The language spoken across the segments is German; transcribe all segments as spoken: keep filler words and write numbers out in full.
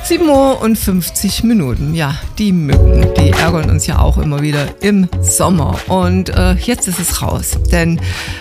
sieben Uhr und fünfzig Minuten. Ja, die Mücken, die ärgern uns ja auch immer wieder im Sommer. Und äh, jetzt ist es raus, denn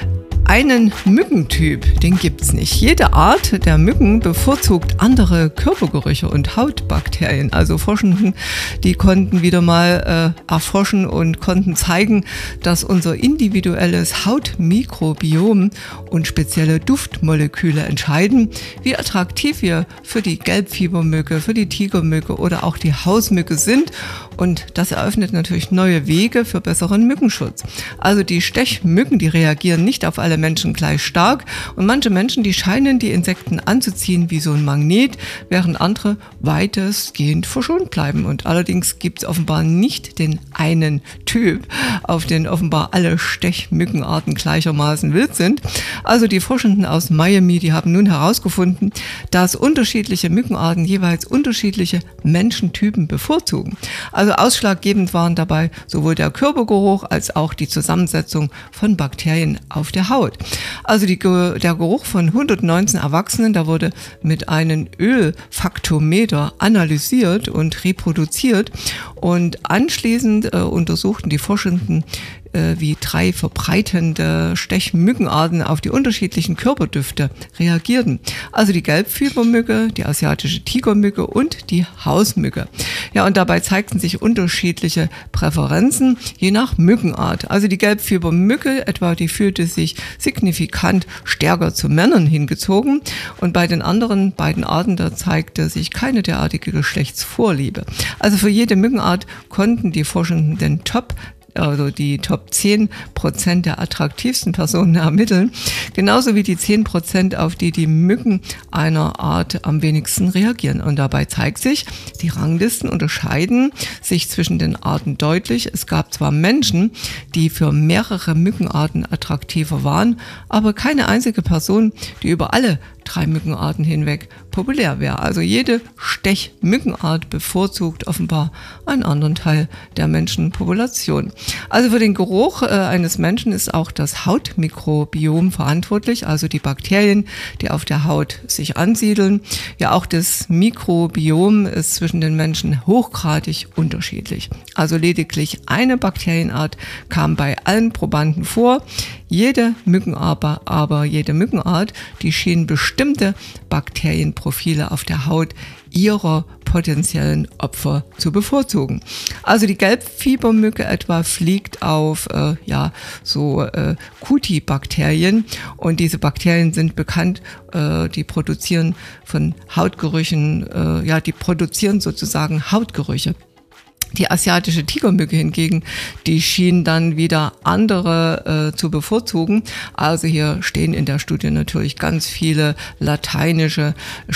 einen Mückentyp, den gibt's nicht. Jede Art der Mücken bevorzugt andere Körpergerüche und Hautbakterien. Also Forschenden, die konnten wieder mal äh, erforschen und konnten zeigen, dass unser individuelles Hautmikrobiom und spezielle Duftmoleküle entscheiden, wie attraktiv wir für die Gelbfiebermücke, für die Tigermücke oder auch die Hausmücke sind. Und das eröffnet natürlich neue Wege für besseren Mückenschutz. Also die Stechmücken, die reagieren nicht auf alle Menschen gleich stark. Und manche Menschen, die scheinen die Insekten anzuziehen wie so ein Magnet, während andere weitestgehend verschont bleiben. Und allerdings gibt es offenbar nicht den einen Typ, auf den offenbar alle Stechmückenarten gleichermaßen wild sind. Also die Forschenden aus Miami, die haben nun herausgefunden, dass unterschiedliche Mückenarten jeweils unterschiedliche Menschentypen bevorzugen. Also ausschlaggebend waren dabei sowohl der Körpergeruch als auch die Zusammensetzung von Bakterien auf der Haut. Also die, der Geruch von hundertneunzehn Erwachsenen, da wurde mit einem Ölfaktometer analysiert und reproduziert und anschließend äh, untersuchten die Forschenden, wie drei verbreitende Stechmückenarten auf die unterschiedlichen Körperdüfte reagierten. Also die Gelbfiebermücke, die asiatische Tigermücke und die Hausmücke. Ja, und dabei zeigten sich unterschiedliche Präferenzen je nach Mückenart. Also die Gelbfiebermücke etwa, die fühlte sich signifikant stärker zu Männern hingezogen und bei den anderen beiden Arten, da zeigte sich keine derartige Geschlechtsvorliebe. Also für jede Mückenart konnten die Forschenden den Top also die Top zehn Prozent der attraktivsten Personen ermitteln, genauso wie die zehn Prozent, auf die die Mücken einer Art am wenigsten reagieren. Und dabei zeigt sich, die Ranglisten unterscheiden sich zwischen den Arten deutlich. Es gab zwar Menschen, die für mehrere Mückenarten attraktiver waren, aber keine einzige Person, die über alle drei Mückenarten hinweg populär wäre. Also jede Stechmückenart bevorzugt offenbar einen anderen Teil der Menschenpopulation. Also für den Geruch äh, eines Menschen ist auch das Hautmikrobiom verantwortlich, also die Bakterien, die auf der Haut sich ansiedeln. Ja, auch das Mikrobiom ist zwischen den Menschen hochgradig unterschiedlich. Also lediglich eine Bakterienart kam bei allen Probanden vor. Jede Mückenart, aber jede Mückenart, die schien bestimmte Bakterienprofile auf der Haut ihrer potenziellen Opfer zu bevorzugen. Also die Gelbfiebermücke etwa fliegt auf äh, ja so äh, Cutibakterien und diese Bakterien sind bekannt, äh, die produzieren von Hautgerüchen, äh, ja die produzieren sozusagen Hautgerüche. Die asiatische Tigermücke hingegen, die schien dann wieder andere äh, zu bevorzugen. Also hier stehen in der Studie natürlich ganz viele lateinische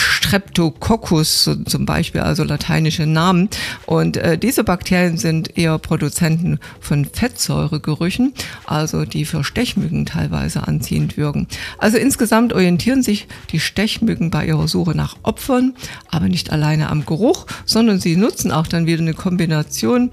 Streptococcus zum Beispiel, also lateinische Namen. Und äh, diese Bakterien sind eher Produzenten von Fettsäuregerüchen, also die für Stechmücken teilweise anziehend wirken. Also insgesamt orientieren sich die Stechmücken bei ihrer Suche nach Opfern, aber nicht alleine am Geruch, sondern sie nutzen auch dann wieder eine Kombination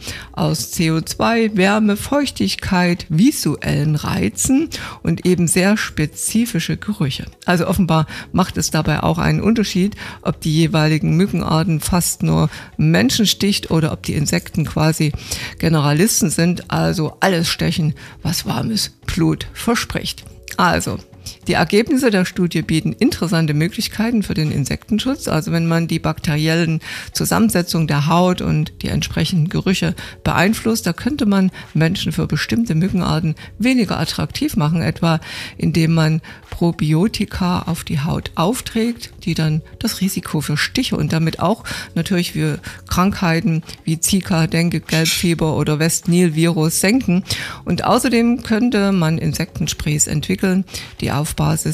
aus C O zwei, Wärme, Feuchtigkeit, visuellen Reizen und eben sehr spezifische Gerüche. Also offenbar macht es dabei auch einen Unterschied, ob die jeweiligen Mückenarten fast nur Menschen sticht oder ob die Insekten quasi Generalisten sind, also alles stechen, was warmes Blut verspricht. Also die Ergebnisse der Studie bieten interessante Möglichkeiten für den Insektenschutz. Also wenn man die bakteriellen Zusammensetzung der Haut und die entsprechenden Gerüche beeinflusst, da könnte man Menschen für bestimmte Mückenarten weniger attraktiv machen, etwa indem man Probiotika auf die Haut aufträgt, die dann das Risiko für Stiche und damit auch natürlich für Krankheiten wie Zika, Dengue, Gelbfieber oder West-Nil-Virus senken. Und außerdem könnte man Insektensprays entwickeln, die auf Basis